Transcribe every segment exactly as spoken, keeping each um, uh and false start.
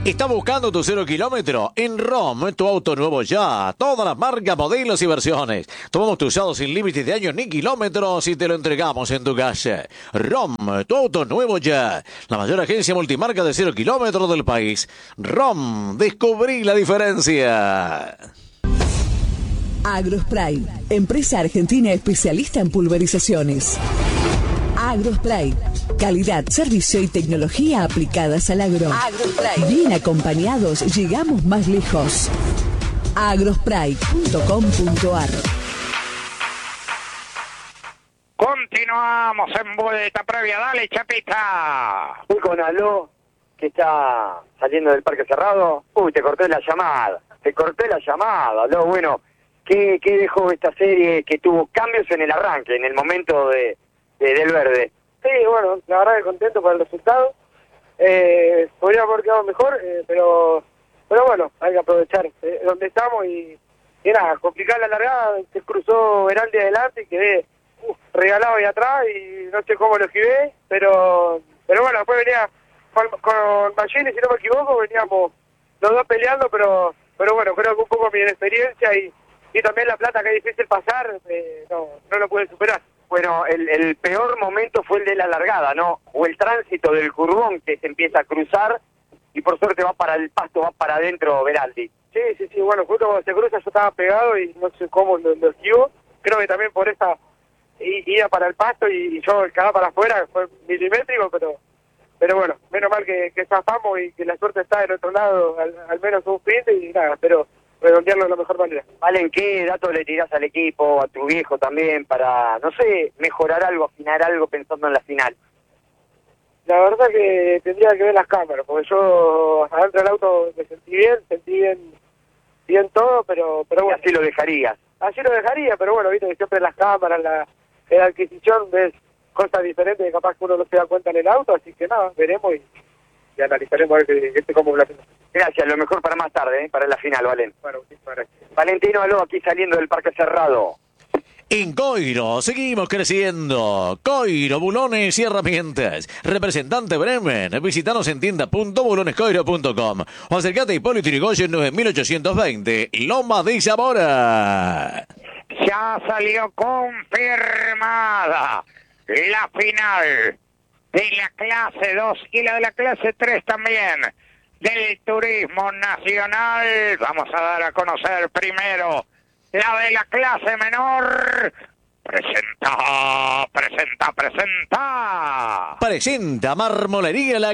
¿Está buscando tu cero kilómetro? En ROM, tu auto nuevo ya. Todas las marcas, modelos y versiones. Tomamos tu usado sin límites de años ni kilómetros y te lo entregamos en tu casa. ROM, tu auto nuevo ya. La mayor agencia multimarca de cero kilómetros del país. ROM, descubrí la diferencia. Agrospray, empresa argentina especialista en pulverizaciones. Agrospray, calidad, servicio y tecnología aplicadas al agro. Agrospray. Bien acompañados, llegamos más lejos. agrospray punto com punto ar. Continuamos en vuelta previa. Dale, Chapita. Fui con Aló, que está saliendo del parque cerrado. Uy, te corté la llamada. Te corté la llamada, Aló. Bueno, ¿qué, qué dejó esta serie que tuvo cambios en el arranque, en el momento de, de del verde? Sí, bueno, la verdad que contento por el resultado. Eh, podría haber quedado mejor, eh, pero pero bueno, hay que aprovechar eh, donde estamos y, y nada, complicar la largada. Se cruzó Veraldi adelante y quedé uf, regalado ahí atrás y no sé cómo lo esquivé, pero pero bueno, después venía con, con Magini, si no me equivoco, veníamos los dos peleando, pero pero bueno, creo que un poco mi inexperiencia y, y también la plata, que es difícil pasar, eh, no, no lo pude superar. Bueno, el, el peor momento fue el de la largada, ¿no? O el tránsito del curvón que se empieza a cruzar y por suerte va para el pasto, va para adentro Veraldi. Sí, sí, sí, bueno, justo cuando se cruza yo estaba pegado y no sé cómo lo, lo esquivo. Creo que también por esa ida para el pasto y, y yo el cagá para afuera, fue milimétrico, pero pero bueno, menos mal que, que zafamos y que la suerte está del otro lado, al, al menos un sprint y nada, pero redondearlo de la mejor manera. Valen, ¿qué datos le tirás al equipo, a tu viejo también, para, no sé, mejorar algo, afinar algo pensando en la final? La verdad que tendría que ver las cámaras, porque yo adentro del auto me sentí bien, sentí bien, bien todo, pero pero bueno. Y así lo dejarías. Así lo dejaría, pero bueno, viste que siempre las cámaras, la, la adquisición, ves cosas diferentes que capaz que uno no se da cuenta en el auto, así que nada, veremos y, y analizaremos a ver que, que, que cómo la final. Gracias, lo mejor para más tarde, ¿eh? Para la final, Valen. Bueno, muchísimas gracias. Valentino Aló, aquí saliendo del parque cerrado. En Coiro, seguimos creciendo. Coiro, bulones y herramientas. Representante Bremen. Visítanos en tienda punto bulones coiro punto com o acercate a Hipólito Yrigoyen nueve mil ochocientos veinte, Loma de Zamora. Ya salió confirmada la final de la clase dos y la de la clase tres también del turismo nacional. Vamos a dar a conocer primero la de la clase menor. Presenta, presenta, presenta. Presenta Marmolería La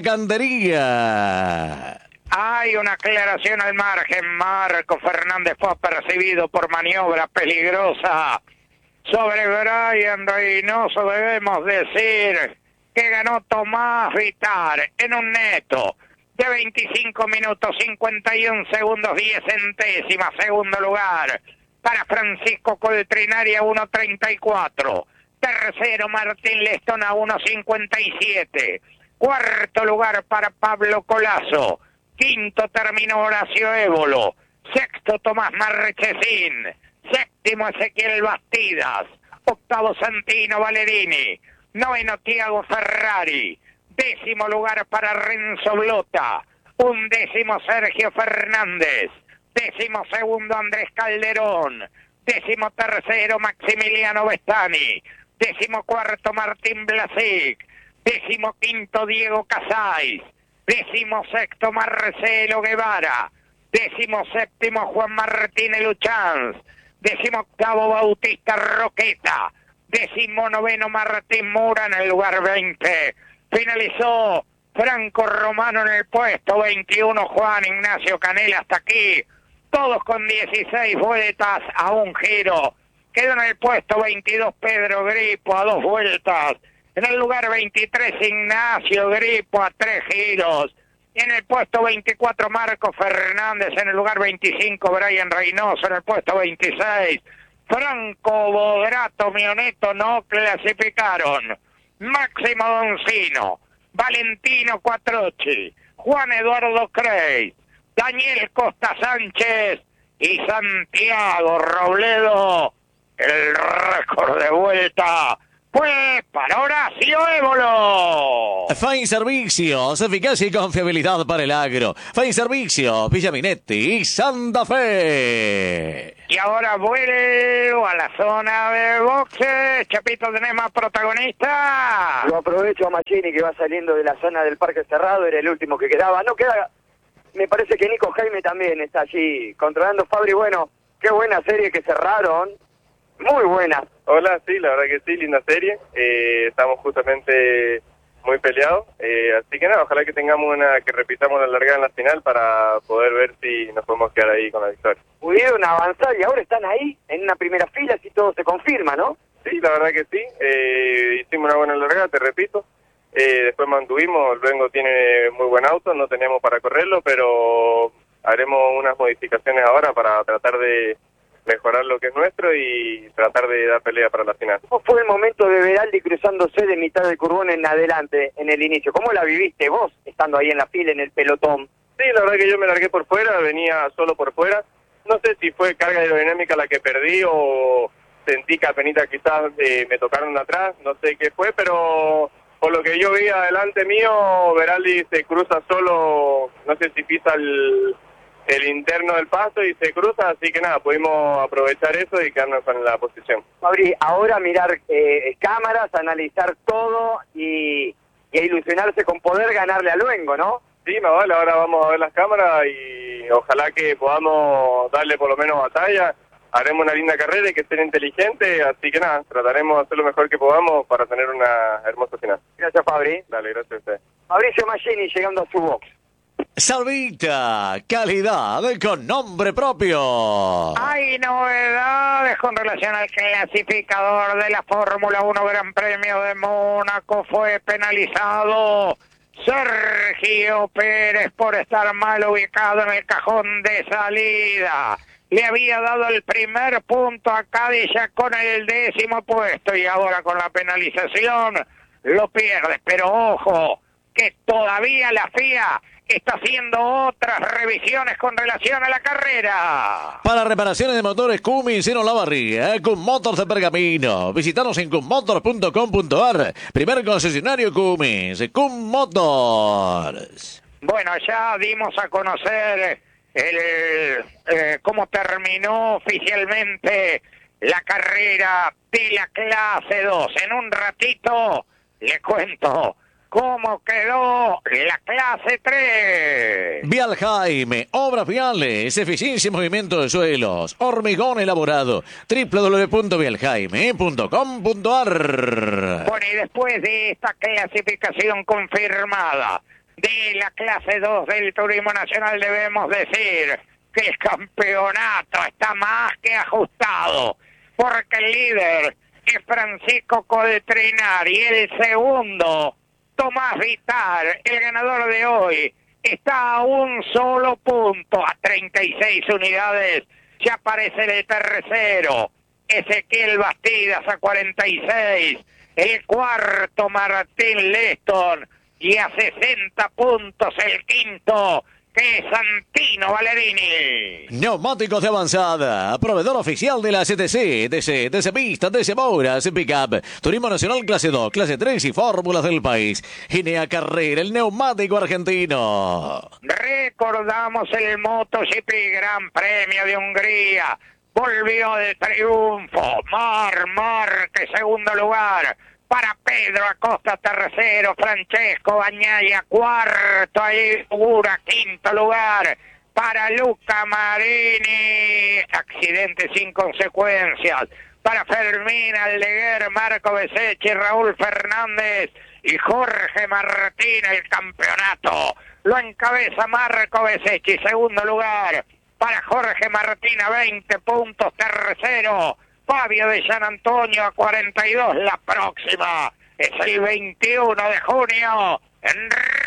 Cantería. Hay una aclaración al margen. Marco Fernández fue apercibido por maniobra peligrosa sobre Brian Reynoso. Debemos decir que ganó Tomás Vitar en un neto de veinticinco minutos, cincuenta y un segundos, diez centésimas. Segundo lugar para Francisco Coltrinari a uno treinta y cuatro. Tercero Martín Lestón a uno cincuenta y siete. Cuarto lugar para Pablo Colazo. Quinto terminó Horacio Évolo. Sexto Tomás Marchesín. Séptimo Ezequiel Bastidas. Octavo Santino Valerini. Noveno Tiago Ferrari. Décimo lugar para Renzo Blota. Undécimo Sergio Fernández. Décimo segundo Andrés Calderón. Décimo tercero Maximiliano Bestani. Décimo cuarto Martín Blasic. Décimo quinto Diego Casais. Décimo sexto Marcelo Guevara. Décimo séptimo Juan Martínez Luchanz. Décimo octavo Bautista Roqueta. Décimo noveno Martín Mura en el lugar veinte. Finalizó Franco Romano en el puesto veintiuno, Juan Ignacio Canela hasta aquí. Todos con dieciséis vueltas a un giro. Quedó en el puesto veintidós Pedro Gripo a dos vueltas. En el lugar veintitrés Ignacio Gripo a tres giros. Y en el puesto veinticuatro Marco Fernández. En el lugar veinticinco Brian Reynoso. En el puesto veintiséis Franco Bodrato Mioneto no clasificaron. Máximo Doncino, Valentino Quattrocchi, Juan Eduardo Creis, Daniel Costa Sánchez y Santiago Robledo. El récord de vuelta Pues para Horacio Évolo. Fine Servicios, eficacia y confiabilidad para el agro. Fine Servicios, Villaminetti y Santa Fe. Y ahora vuelvo a la zona de boxes. Chapito, ¿tenés más protagonistas? Lo aprovecho a Machini, que va saliendo de la zona del Parque Cerrado, era el último que quedaba. No queda, me parece que Nico Jaime también está allí controlando. Fabri, bueno, qué buena serie que cerraron, muy buena. Hola, sí, la verdad que sí, linda serie. Eh, estamos justamente muy peleados, eh, así que nada, ojalá que tengamos una, que repitamos la largada en la final para poder ver si nos podemos quedar ahí con la victoria. Pudieron avanzar y ahora están ahí, en una primera fila, si todo se confirma, ¿no? Sí, la verdad que sí, eh, hicimos una buena largada, te repito, eh, después mantuvimos, Luengo tiene muy buen auto, no teníamos para correrlo, pero haremos unas modificaciones ahora para tratar de mejorar lo que es nuestro y tratar de dar pelea para la final. ¿Cómo fue el momento de Veraldi cruzándose de mitad del curbón en adelante, en el inicio? ¿Cómo la viviste vos, estando ahí en la fila, en el pelotón? Sí, la verdad que yo me largué por fuera, venía solo por fuera. No sé si fue carga aerodinámica la que perdí o sentí que apenita quizás eh, me tocaron atrás, no sé qué fue, pero por lo que yo vi adelante mío, Veraldi se cruza solo, no sé si pisa el... el interno del paso y se cruza, así que nada, pudimos aprovechar eso y quedarnos con la posición. Fabri, ahora mirar eh, cámaras, analizar todo y, y ilusionarse con poder ganarle a Luengo, ¿no? Sí, me vale, ahora vamos a ver las cámaras y ojalá que podamos darle por lo menos batalla, haremos una linda carrera y que estén inteligentes, así que nada, trataremos de hacer lo mejor que podamos para tener una hermosa final. Gracias, Fabri. Dale, gracias a usted. Mauricio Machini llegando a su box. Salvita, calidad con nombre propio. Hay novedades con relación al clasificador de la Fórmula uno Gran Premio de Mónaco. Fue penalizado Sergio Pérez por estar mal ubicado en el cajón de salida. Le había dado el primer punto a Cadilla con el décimo puesto y ahora con la penalización lo pierde. Pero ojo, que todavía la F I A está haciendo otras revisiones con relación a la carrera. Para reparaciones de motores Cummins en Olavarría, Cum Motors de Pergamino. Visítanos en cum motors punto com punto ar. Primer concesionario Cummins, Cum Motors. Bueno, ya dimos a conocer el eh, cómo terminó oficialmente la carrera de la clase dos. En un ratito le cuento cómo quedó la clase tres. Vial Jaime, obras viales, eficiencia y movimiento de suelos, hormigón elaborado, doble u doble u doble u punto vial jaime punto com punto ar. Bueno, y después de esta clasificación confirmada de la clase dos del Turismo Nacional, debemos decir que el campeonato está más que ajustado, porque el líder es Francisco Coltrinari y el segundo Tomás Vital, el ganador de hoy, está a un solo punto, a treinta y seis unidades. Ya aparece el tercero, Ezequiel Bastidas a cuarenta y seis. El cuarto, Martín Leston, y a sesenta puntos el quinto, que es Santino Valerini. Neumáticos de avanzada, proveedor oficial de la C T C, D C, D C Pista, D C Mouras, Pickup, Turismo Nacional Clase dos, Clase tres y Fórmulas del país. Ginea Carrera, el neumático argentino. Recordamos el MotoGP Gran Premio de Hungría. Volvió de triunfo. Mar Márquez, segundo lugar. Para Pedro Acosta, tercero. Francesco Bagnaia, cuarto. Ahí figura, quinto lugar. Para Luca Marini, accidente sin consecuencias. Para Fermín Aldeguer, Marco Besechi, Raúl Fernández y Jorge Martín. El campeonato lo encabeza Marco Besechi, segundo lugar. Para Jorge Martín a veinte puntos, tercero. Fabio de San Antonio a cuarenta y dos. La próxima es el veintiuno de junio en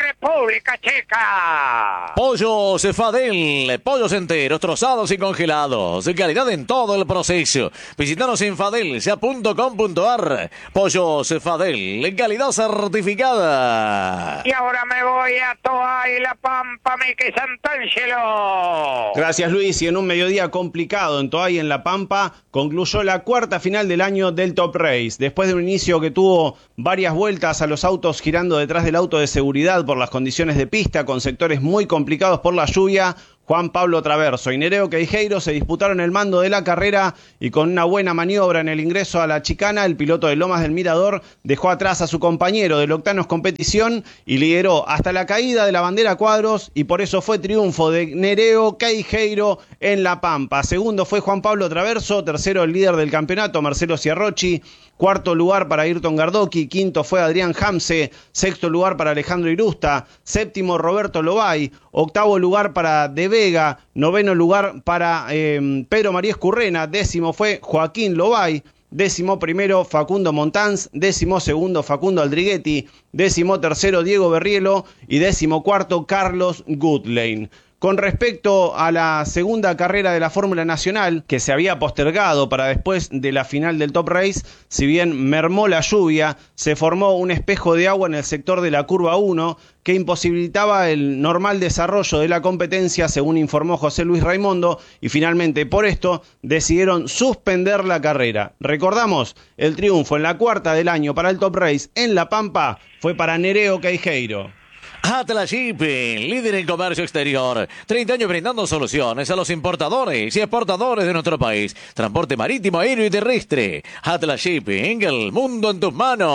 República Checa. Pollos Fadel, pollos enteros, trozados y congelados, calidad en todo el proceso. Visítanos en fadelsa punto com punto ar. Pollos Fadel, calidad certificada. Y ahora me voy a Toay, La Pampa, Miki Santangelo. Gracias, Luis. Y en un mediodía complicado en Toay, en La Pampa, concluyó la cuarta final del año del Top Race. Después de un inicio que tuvo varias vueltas a los autos girando detrás del auto de seguridad por las condiciones de pista, con sectores muy complicados por la lluvia, Juan Pablo Traverso y Nereo Queijeiro se disputaron el mando de la carrera y con una buena maniobra en el ingreso a la chicana, el piloto de Lomas del Mirador dejó atrás a su compañero del Octanos Competición y lideró hasta la caída de la bandera cuadros, y por eso fue triunfo de Nereo Queijeiro en La Pampa. Segundo fue Juan Pablo Traverso, tercero el líder del campeonato Marcelo Ciarrochi, cuarto lugar para Ayrton Gardoqui, quinto fue Adrián Hamse, sexto lugar para Alejandro Irusta, séptimo Roberto Lobay, octavo lugar para De Vega, noveno lugar para eh, Pedro María Escurrena, décimo fue Joaquín Lobay, décimo primero Facundo Montanz, décimo segundo Facundo Aldriguetti, décimo tercero Diego Berrielo y décimo cuarto Carlos Goodlane. Con respecto a la segunda carrera de la Fórmula Nacional, que se había postergado para después de la final del Top Race, si bien mermó la lluvia, se formó un espejo de agua en el sector de la curva uno que imposibilitaba el normal desarrollo de la competencia, según informó José Luis Raimondo, y finalmente por esto decidieron suspender la carrera. Recordamos, el triunfo en la cuarta del año para el Top Race en La Pampa fue para Nereo Queijeiro. Atlas Shipping, líder en comercio exterior. treinta años brindando soluciones a los importadores y exportadores de nuestro país. Transporte marítimo, aéreo y terrestre. Atlas Shipping, el mundo en tus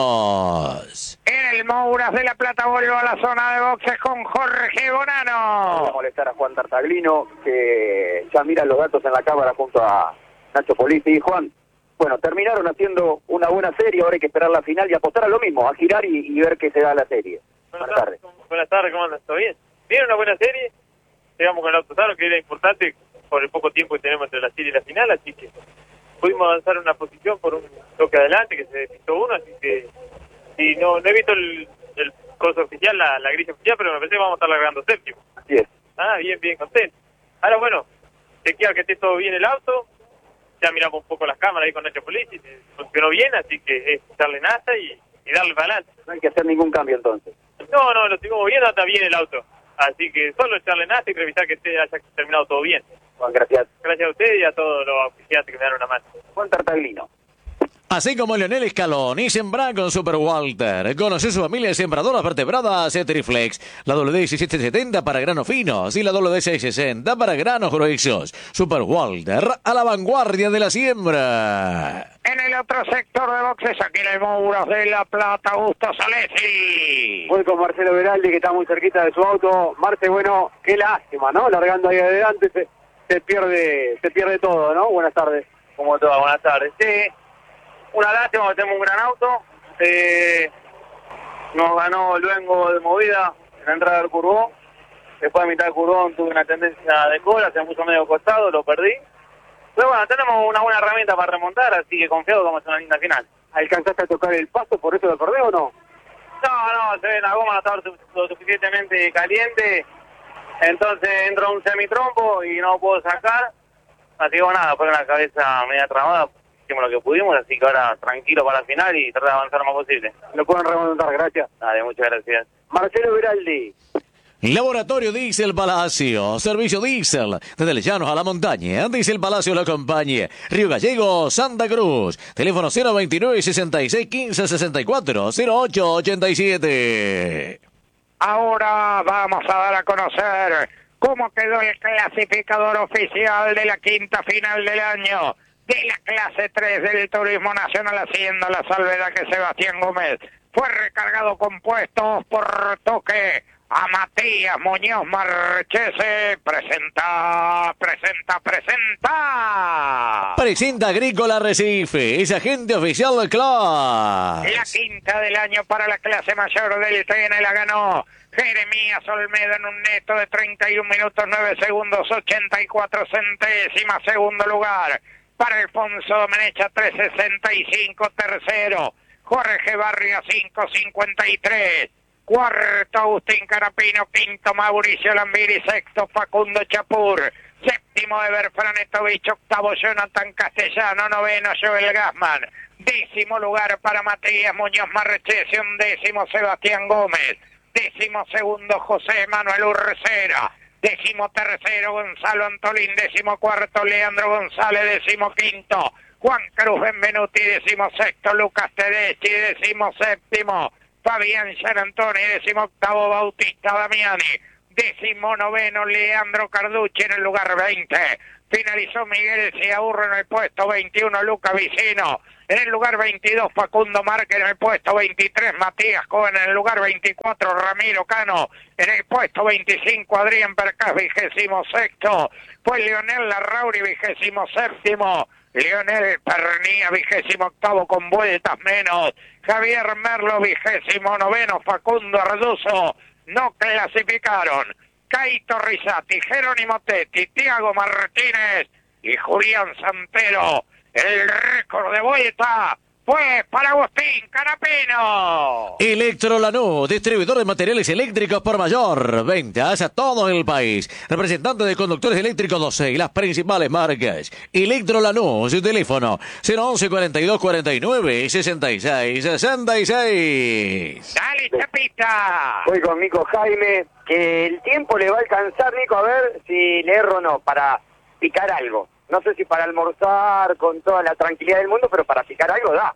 manos. En el Mouras de La Plata volvió a la zona de boxes con Jorge Bonano. Voy a molestar a Juan Tartaglino, que ya mira los datos en la cámara junto a Nacho Politi. Y Juan, bueno, terminaron haciendo una buena serie, ahora hay que esperar la final y apostar a lo mismo, a girar y, y ver qué se da la serie. Buenas tardes. Buenas tardes, ¿cómo andas? ¿Todo bien? Bien, una buena serie. Llegamos con el auto sano, que era importante por el poco tiempo que tenemos entre la serie y la final, así que pudimos avanzar una posición por un toque adelante, que se despistó uno, así que y no, no he visto el, el coso oficial, la, la grilla oficial, pero me pensé que vamos a estar largando séptimo. Así es. Ah, bien, bien, contento. Ahora, bueno, chequear que esté todo bien el auto, ya miramos un poco las cámaras ahí con Nacho Politi, funcionó bien, así que es darle nasa y, y darle para adelante. No hay que hacer ningún cambio entonces. No, no, lo seguimos viendo, está bien el auto. Así que solo echarle nada y revisar que esté, haya terminado todo bien. Juan, gracias. Gracias a usted y a todos los oficiantes que me dieron una mano. Juan Tartaglino. Así como Leonel Scaloni sembra con Super Walter. Conoce su familia de sembradoras vertebradas Triflex. La W D diecisiete setenta para granos finos y la W D seiscientos sesenta para granos gruesos. Super Walter, a la vanguardia de la siembra. En el otro sector de boxes, aquí en el Mouras de La Plata, Augusto Salesi. Voy con Marcelo Veraldi, que está muy cerquita de su auto. Marce, bueno, qué lástima, ¿no? Largando ahí adelante se, se pierde se pierde todo, ¿no? Buenas tardes. Como todas, buenas tardes. Sí, una lástima, tenemos un gran auto. Eh, nos ganó Luengo de movida en la entrada del curvón. Después de mitad del curvón tuve una tendencia de cola, se me puso medio costado, lo perdí. Pero bueno, tenemos una buena herramienta para remontar, así que confiado que vamos a hacer una linda final. ¿Alcanzaste a tocar el paso, por eso lo perdés o no? No, no, se ve la goma no estaba lo suficientemente caliente, entonces entró un semitrompo y no puedo sacar. Así que bueno, nada, fue con la cabeza media trabada, hicimos lo que pudimos, así que ahora tranquilo para la final y tratar de avanzar lo más posible. Lo pueden remontar, gracias. Dale, muchas gracias. Marcelo Veraldi. Laboratorio Diesel Palacio, servicio Diesel, desde el llano a la montaña, Diesel Palacio lo acompaña, Río Gallego, Santa Cruz, teléfono cero veintinueve, sesenta y seis, quince, sesenta y cuatro, cero ocho ochenta y siete. Ahora vamos a dar a conocer cómo quedó el clasificador oficial de la quinta final del año de la clase tres del Turismo Nacional, haciendo la salvedad que Sebastián Gómez fue recargado con puestos por toque a Matías Muñoz Marchese. Presenta, presenta, presenta. Presenta Agrícola Recife, es agente oficial del club. La quinta del año para la clase mayor del T N la ganó Jeremías Olmedo en un neto de treinta y un minutos nueve segundos ochenta y cuatro centésimas. Segundo lugar para Alfonso Domenecha, tres sesenta y cinco. Tercero Jorge Barria, cinco cincuenta y tres. Cuarto, Agustín Canapino. Quinto, Mauricio Lambiri. Sexto, Facundo Chapur. Séptimo, Eber Franetovich. Octavo, Jonathan Castellano. Noveno, Joel Gassman. Décimo lugar para Matías Muñoz Marchese. Un décimo, Sebastián Gómez. Décimo segundo, José Manuel Urcera. Décimo tercero, Gonzalo Antolín. Décimo cuarto, Leandro González. Décimo quinto, Juan Cruz Benvenuti. Décimo sexto, Lucas Tedeschi. Décimo séptimo, Fabián Gianantoni. Décimo octavo, Bautista Damiani. Décimo noveno, Leandro Carducci en el lugar veinte. Finalizó Miguel Ciaurro en el puesto veintiuno, Luca Vicino. En el lugar veintidós, Facundo Márquez. En el puesto veintitrés, Matías Cohen. En el lugar veinticuatro, Ramiro Cano. En el puesto veinticinco, Adrián Percás, vigésimo sexto. Fue Leonel Larrauri, vigésimo séptimo. Leonel Pernía, vigésimo octavo con vueltas menos. Javier Merlo, vigésimo noveno. Facundo Arduzo. No clasificaron Caito Rizzati, Jerónimo Tetti, Tiago Martínez y Julián Santero. El récord de vuelta fue para Agustín Canapino. Electro Lanús, distribuidor de materiales eléctricos por mayor. Ventas a todo el país. Representante de conductores eléctricos doce y las principales marcas. Electro Lanús, su teléfono cero once cuarenta y dos cuarenta y nueve sesenta y seis sesenta y seis. Dale, Chapita. Voy con Nico Jaime, que el tiempo le va a alcanzar, Nico, a ver si le erro o no, para picar algo. No sé si para almorzar con toda la tranquilidad del mundo, pero para picar algo da.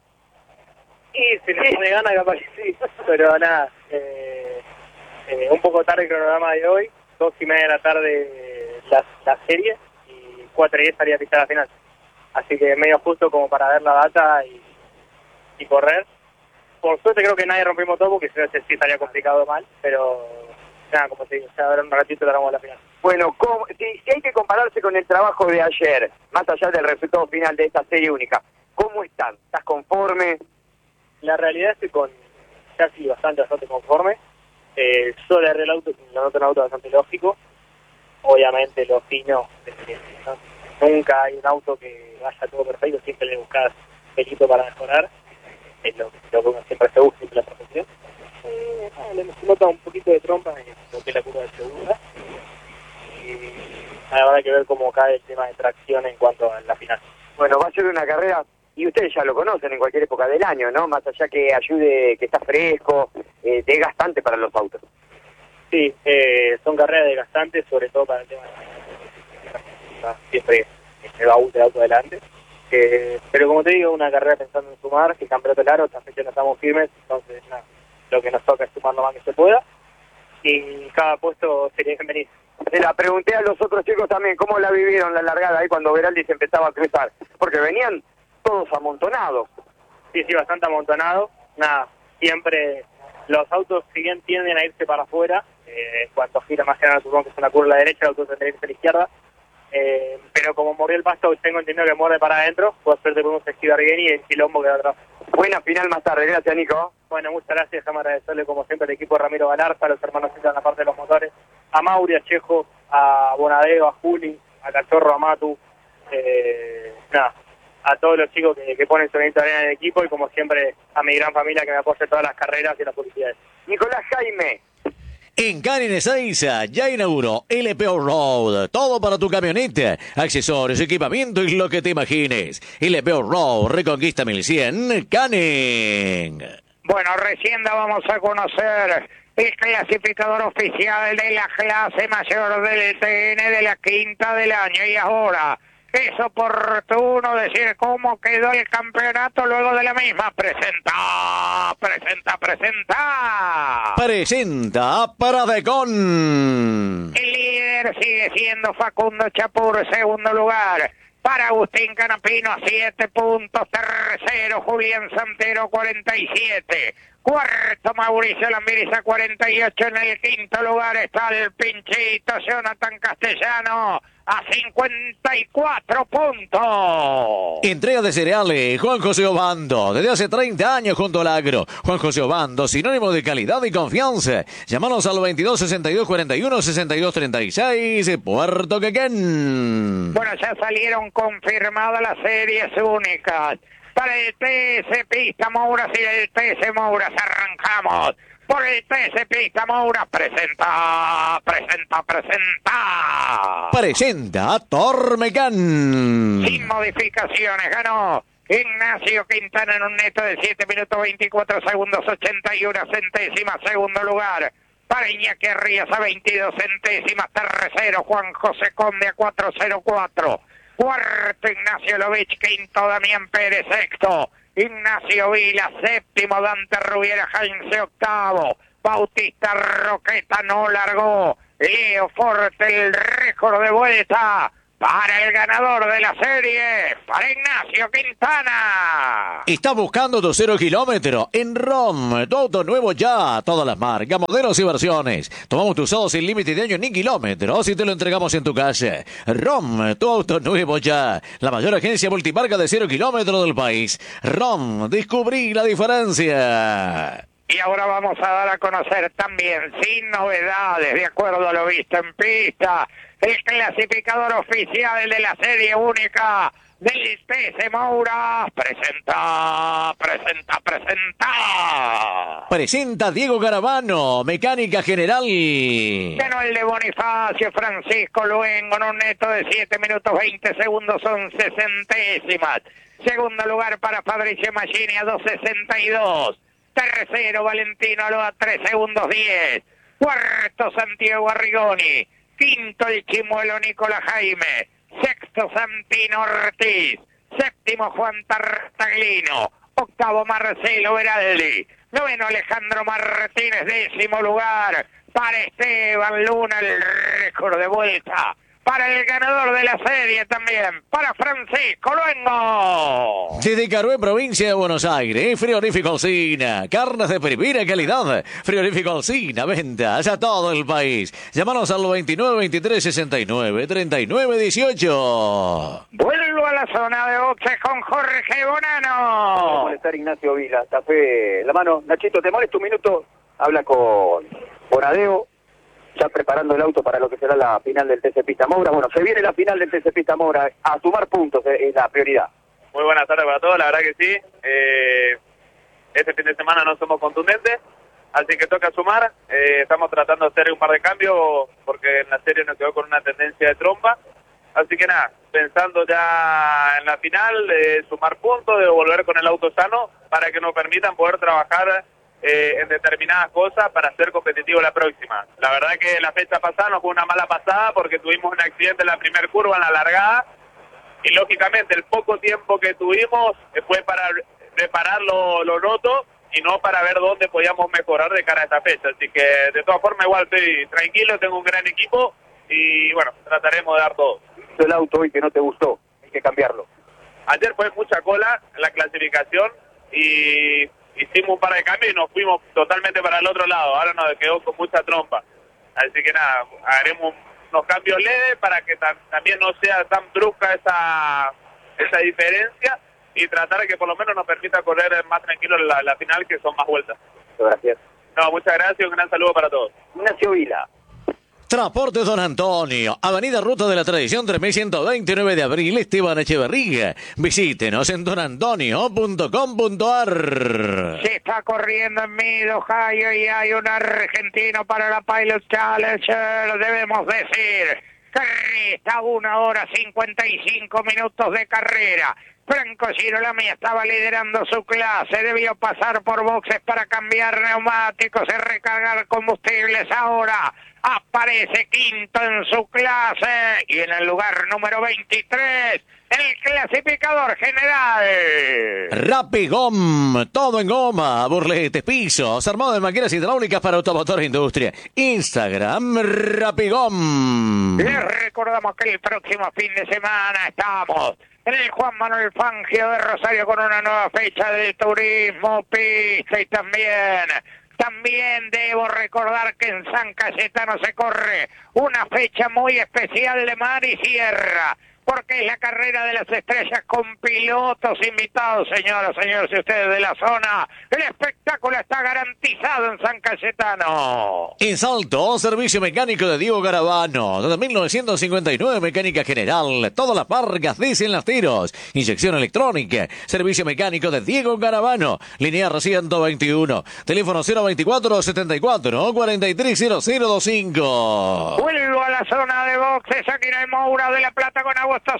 Y si le pone gana, capaz que sí. Pero nada, eh, eh, un poco tarde el cronograma de hoy. Dos y media de la tarde la, la serie y cuatro y diez salía a pisar la final. Así que medio justo como para ver la data y, y correr. Por suerte creo que nadie rompió motor porque si no sí estaría complicado mal, pero nada, como te digo, ya ahora un ratito le damos la final. Bueno, ¿cómo, si, si hay que compararse con el trabajo de ayer, más allá del resultado final de esta serie única, ¿cómo están? ¿Estás conforme? La realidad estoy con casi bastante, bastante conforme. Eh, yo le arreglé el auto, lo noto un auto bastante lógico. Obviamente lo fino, eh, no, nunca hay un auto que vaya todo perfecto, siempre le buscas pelito para mejorar. Es lo, lo que uno siempre se busca en la profesión. Eh, ah, le nota un poquito de trompa en lo que es la curva de segunda. Y habrá que ver cómo cae el tema de tracción en cuanto a la final. Bueno, va a ser una carrera, y ustedes ya lo conocen en cualquier época del año, ¿no? Más allá que ayude, que está fresco, eh, desgastante para los autos. Sí, eh, son carreras desgastantes, sobre todo para el tema de siempre el baúl del auto adelante. Eh, pero como te digo, una carrera pensando en sumar, que el campeonato largo, esta fecha no estamos firmes, entonces nada, lo que nos toca es sumar lo más que se pueda, y cada puesto sería bienvenido. Se la pregunté a los otros chicos también, ¿cómo la vivieron la largada ahí cuando Veraldi se empezaba a cruzar? Porque venían todos amontonados. Sí, sí, bastante amontonados. Nada, siempre los autos, si bien tienden a irse para afuera, eh, en cuanto gira más allá del turrón, que es una curva a la derecha, el auto tendría que irse a la izquierda. Eh, pero como murió el pasto, tengo entendido que muerde para adentro, por suerte podemos esquivar bien y el quilombo queda atrás. Buena final más tarde, gracias Nico. Bueno, muchas gracias, déjame agradecerle como siempre al equipo de Ramiro Galarza, a los hermanos que están en la parte de los motores, a Mauri, a Chejo, a Bonadeo, a Juli, a Cachorro, a Matu, eh, nada, a todos los chicos que, que ponen su granito de arena en el equipo y como siempre a mi gran familia que me apoya en todas las carreras y las publicidades. Nicolás Jaime. En Canin Ezeiza ya inauguró L P O Road. Todo para tu camioneta, accesorios, equipamiento y lo que te imagines. L P O Road, Reconquista mil cien, Canin. Bueno, recién vamos a conocer el clasificador oficial de la clase mayor del T N de la quinta del año. Y ahora es oportuno decir cómo quedó el campeonato luego de la misma. Presenta, presenta, presenta. Presenta para Decon. El líder sigue siendo Facundo Chapur, segundo lugar. Para Agustín Canapino, siete puntos. Tercero, Julián Santero, cuarenta y siete. Cuarto, Mauricio Lambiriza, cuarenta y ocho. En el quinto lugar está el pinchito Jonathan Castellano, a cincuenta y cuatro puntos. Entrega de cereales, Juan José Obando. Desde hace treinta años junto al agro. Juan José Obando, sinónimo de calidad y confianza. Llámanos al veintidós sesenta y dos cuarenta y uno sesenta y dos treinta y seis, Puerto Quequén. Bueno, ya salieron confirmadas las series únicas. Para el T S Pista Mouras y el T S Mouras arrancamos. por el T C Pista Moura. Presenta, presenta, presenta. Presenta Tormecán. Sin modificaciones, ganó Ignacio Quintana en un neto de siete minutos veinticuatro segundos ochenta y una centésimas. Segundo lugar para Iñaki Arrías a veintidós centésimas. Tercero Juan José Conde a cuatro cero cuatro. Cuarto Ignacio Lovich. Quinto Damián Pérez. Sexto Ignacio Vila. Séptimo Dante Rubiera Heinze. Octavo Bautista Roqueta no largó. Leo Forte el récord de vuelta para el ganador de la serie, para Ignacio Quintana. Estás buscando tu cero kilómetro en R O M, tu auto nuevo ya, todas las marcas, modelos y versiones. Tomamos tu usado sin límite de años ni kilómetros y te lo entregamos en tu calle. R O M, tu auto nuevo ya, la mayor agencia multimarca de cero kilómetros del país. R O M, descubrí la diferencia. Y ahora vamos a dar a conocer también, sin novedades, de acuerdo a lo visto en pista, el clasificador oficial de la serie única del T C Moura. Presenta, presenta, presenta. Presenta Diego Garavano, mecánica general. Ganó el de Bonifacio Francisco Luengo en un neto de siete minutos veinte segundos once centésimas. Segundo lugar para Fabricio Machini a dos sesenta y dos. Tercero Valentino Aloa tres segundos diez. Cuarto Santiago Arrigoni. Quinto el chimuelo Nicolás Jaime. Sexto Santino Ortiz. Séptimo Juan Tartaglino. Octavo Marcelo Veraldi. Noveno Alejandro Martínez. Décimo lugar para Esteban Luna, el récord de vuelta. Para el ganador de la serie también, para Francisco Luengo. Desde Carué, provincia de Buenos Aires, Frigorífico Alsina, carnes de primera calidad. Frigorífico Alsina, ventas a todo el país. Llámanos al veintinueve veintitrés sesenta y nueve treinta y nueve dieciocho. Vuelvo a la zona de boxes con Jorge Bonano. Vamos a molestar Ignacio Vila, Café La Mano. Nachito, ¿te molesta un minuto? Habla con Bonadeo, ya preparando el auto para lo que será la final del T C Pista Moura. Bueno, se viene la final del T C Pista Moura, a sumar puntos es la prioridad. Muy buenas tardes para todos, la verdad que sí. Eh, este fin de semana no somos contundentes, así que toca sumar. Eh, estamos tratando de hacer un par de cambios porque en la serie nos quedó con una tendencia de trompa. Así que nada, pensando ya en la final, de sumar puntos, de volver con el auto sano para que nos permitan poder trabajar eh, en determinadas cosas para ser competitivo la próxima. La verdad que la fecha pasada nos fue una mala pasada porque tuvimos un accidente en la primera curva, en la largada, y lógicamente el poco tiempo que tuvimos fue para reparar lo, lo roto y no para ver dónde podíamos mejorar de cara a esta fecha. Así que de todas formas igual estoy tranquilo, tengo un gran equipo y bueno, trataremos de dar todo. El auto hoy que no te gustó, hay que cambiarlo. Ayer fue mucha cola en la clasificación y hicimos un par de cambios y nos fuimos totalmente para el otro lado. Ahora nos quedó con mucha trompa. Así que nada, haremos unos cambios leves para que tam también no sea tan brusca esa, esa diferencia y tratar de que por lo menos nos permita correr más tranquilo en la, la final, que son más vueltas. Gracias. No, muchas gracias y un gran saludo para todos. Ignacio Vila. Transportes Don Antonio, Avenida Ruta de la Tradición tres mil ciento veintinueve de abril, Esteban Echeverría. Visítenos en don antonio punto com punto a r. Se está corriendo en Mid Ohio y hay un argentino para la Pilot Challenge, debemos decir. Está una hora cincuenta y cinco minutos de carrera. Franco Girolami estaba liderando su clase, debió pasar por boxes para cambiar neumáticos y recargar combustibles. Ahora aparece quinto en su clase y en el lugar número veintitrés, el clasificador general. Rapigom, todo en goma, burletes, pisos, armado de máquinas hidráulicas para automotor e industria. Instagram, Rapigom. Les recordamos que el próximo fin de semana estamos en el Juan Manuel Fangio de Rosario con una nueva fecha del turismo, pista y también... También debo recordar que en San Cayetano se corre una fecha muy especial de mar y sierra. porque es la carrera de las estrellas con pilotos invitados, señoras, señores, y ustedes de la zona. El espectáculo está garantizado en San Cayetano. En Salto, servicio mecánico de Diego Garavano. Desde mil novecientos cincuenta y nueve, mecánica general. Todas las marcas dicen las tiros. Inyección electrónica. Servicio mecánico de Diego Garavano. Linear ciento veintiuno. Teléfono cero veinticuatro, setenta y cuatro, cuarenta y tres cero cero veinticinco. Vuelvo a la zona de boxes. Aquí no hay Moura de la Plata con Augusto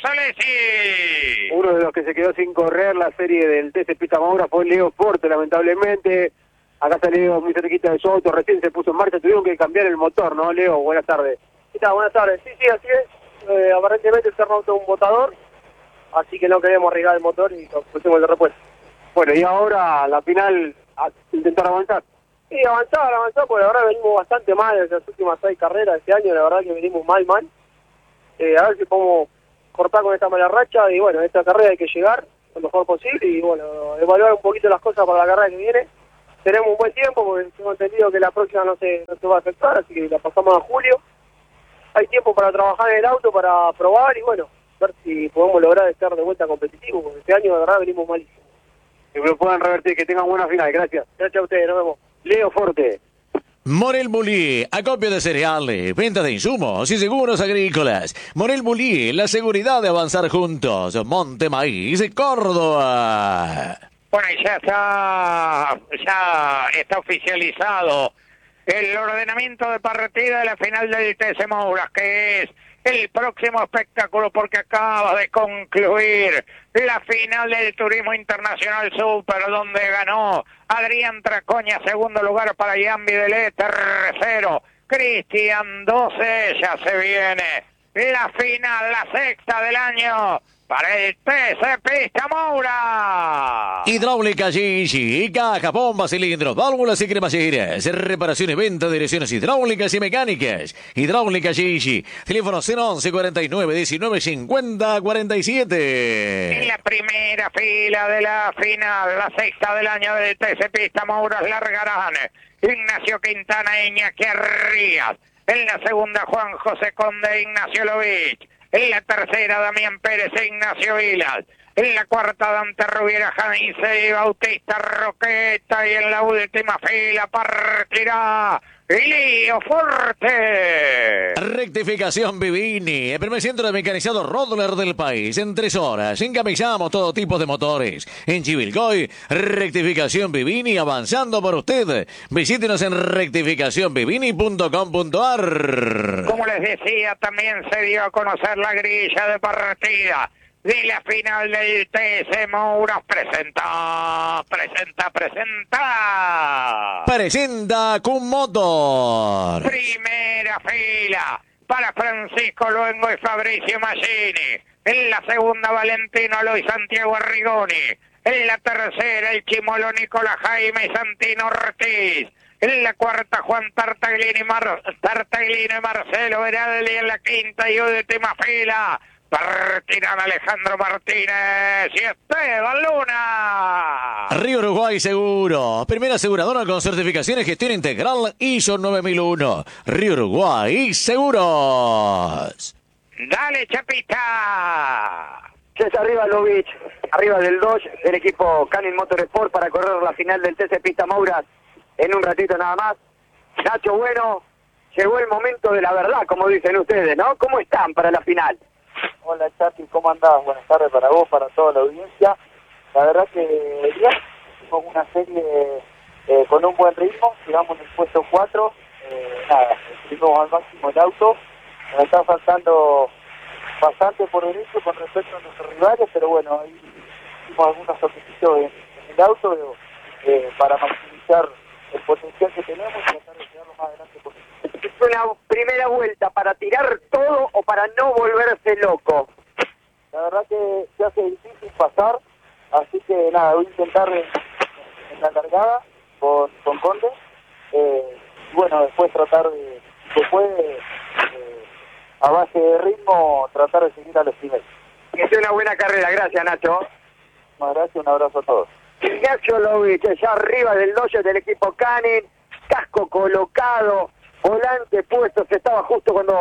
Solesi. Uno de los que se quedó sin correr la serie del T C Pista Moura fue Leo Forte, lamentablemente. Acá está Leo muy cerquita de su auto, recién se puso en marcha, tuvieron que cambiar el motor, ¿no, Leo? Buenas tardes. ¿Qué tal? Buenas tardes. Sí, sí, así es. Eh, aparentemente se rompió un botador, así que no queremos arriesgar el motor y pusimos el de repuesto. Bueno, y ahora la final, a intentar avanzar. Sí, avanzar, avanzar, porque la verdad venimos bastante mal en las últimas seis carreras de este año, la verdad que venimos mal, mal. Eh, a ver si podemos cortar con esta mala racha y bueno, esta carrera hay que llegar lo mejor posible y bueno, evaluar un poquito las cosas para la carrera que viene. Tenemos un buen tiempo porque tengo entendido que la próxima no se, no se va a afectar, así que la pasamos a julio. Hay tiempo para trabajar en el auto, para probar y bueno, ver si podemos lograr estar de vuelta competitivos, porque este año de verdad venimos malísimos. Que lo puedan revertir, que tengan buena final, gracias. Gracias a ustedes, nos vemos. Leo Forte. Morel Bulí, acopio de cereales, venta de insumos y seguros agrícolas. Morel Bulí, la seguridad de avanzar juntos. Monte Maíz, Córdoba. Bueno, y ya está, ya está oficializado el ordenamiento de partida de la final del T C Mouras, que es el próximo espectáculo, porque acaba de concluir la final del Turismo Internacional Super, donde ganó Adrián Tracoña, segundo lugar para Yambi Delé, tercero Cristian, doce, ya se viene la final, la sexta del año, para el T C Pista Moura. Hidráulica Gigi, caja, bombas, cilindros, válvulas y cremalleras. Reparación y venta de direcciones hidráulicas y mecánicas. Hidráulica Gigi. Teléfono cero once, cuarenta y nueve, diecinueve, cincuenta, cuarenta y siete. En la primera fila de la final, la sexta del año del T C Pista Moura, largarán Ignacio Quintana e Iñaki Rías. En la segunda, Juan José Conde e Ignacio Lovich. En la tercera, Damián Pérez e Ignacio Vilas. En la cuarta, Dante Rubiera, Janice y Bautista Roqueta. Y en la última fila partirá Leo Forte. Rectificación Vivini, el primer centro de mecanizado Rodler del país. En tres horas encamillamos todo tipo de motores. En Chivilcoy, Rectificación Vivini, avanzando por usted. Visítenos en rectificación vivini punto com punto a r. Como les decía, también se dio a conocer la grilla de partida de la final del T C Mouras. Presenta, presenta, presenta. Presenta con motor. Primera fila para Francisco Luengo y Fabricio Maggini. En la segunda, Valentino Aloy Santiago Arrigoni. En la tercera, el Chimolo Nicolás Jaime y Santino Ortiz. En la cuarta, Juan Tartaglini y, Mar Tartaglini y Marcelo Veraldi. En la quinta y última fila partirán Alejandro Martínez y Esteban Luna. Río Uruguay Seguro, primera aseguradora con certificación y gestión integral I S O nueve mil uno. Río Uruguay Seguros. Dale, Chapita. César arriba Lovich, arriba del Dodge del equipo Canin Motorsport para correr la final del T C Pista Mouras en un ratito nada más. Nacho Bueno, llegó el momento de la verdad, como dicen ustedes, ¿no? ¿Cómo están para la final? Hola Chapi, ¿cómo andás? Buenas tardes para vos, para toda la audiencia. La verdad que bien, hicimos una serie eh, con un buen ritmo, llegamos en el puesto cuatro, eh, nada, estuvimos al máximo el auto, nos está faltando bastante por derecho con respecto a nuestros rivales, pero bueno, ahí hicimos algunos sacrificios en, en el auto eh, para maximizar el potencial que tenemos y tratar de llegar lo más adelante posible. Es una primera vuelta para tirar todo o para no volverse loco. La verdad que se hace difícil pasar, así que nada, voy a intentar en, en la largada con, con Conde, eh, y bueno, después tratar de, después eh, a base de ritmo, tratar de seguir a los primeros. Que sea una buena carrera, gracias Nacho. Muchas gracias, un abrazo a todos. Ignacio Lovich, allá arriba del dojo del equipo Canin, casco colocado, volante puesto, se estaba justo cuando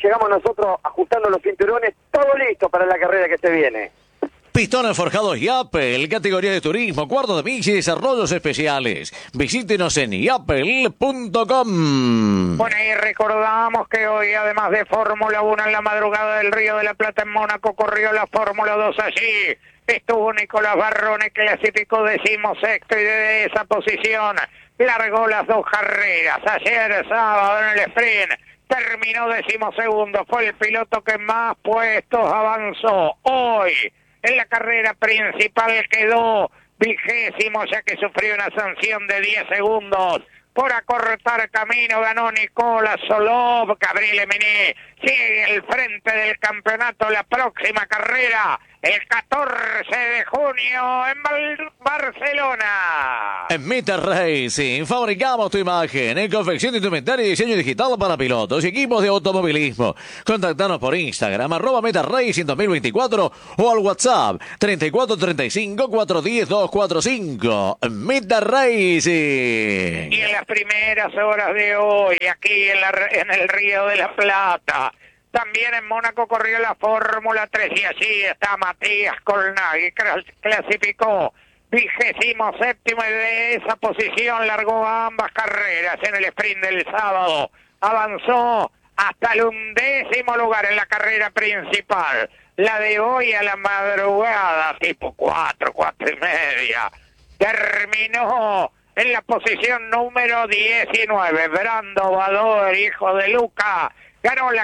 llegamos nosotros ajustando los cinturones, todo listo para la carrera que se viene. Pistones forjados Yapel, categoría de turismo, cuarto de milla y desarrollos especiales. Visítenos en yapel punto com. Bueno, y recordamos que hoy, además de Fórmula uno en la madrugada del Río de la Plata en Mónaco, corrió la Fórmula dos allí. Estuvo Nicolás Barrone, clasificó decimosexto y de esa posición largó las dos carreras. Ayer sábado en el sprint terminó decimosegundo, fue el piloto que más puestos avanzó. Hoy en la carrera principal quedó vigésimo, ya que sufrió una sanción de diez segundos por acortar camino. Ganó Nicolás Solov. Gabriel Eminé sigue al frente del campeonato. La próxima carrera el catorce de junio en Bar- Barcelona. En Meta Racing fabricamos tu imagen en confección de indumentaria y diseño digital para pilotos y equipos de automovilismo. Contactanos por Instagram, arroba Meta Racing dos mil veinticuatro o al WhatsApp treinta y cuatro treinta y cinco cuatrocientos diez doscientos cuarenta y cinco. Meta Racing. Y en las primeras horas de hoy, aquí en, la, en el Río de la Plata, también en Mónaco corrió la Fórmula tres y allí está Matías Colnaghi, clasificó vigésimo séptimo y de esa posición largó ambas carreras en el sprint del sábado. Avanzó hasta el undécimo lugar en la carrera principal. La de hoy a la madrugada, tipo cuatro, cuatro y media, terminó en la posición número diecinueve. Brando Bador, hijo de Luca, ganó la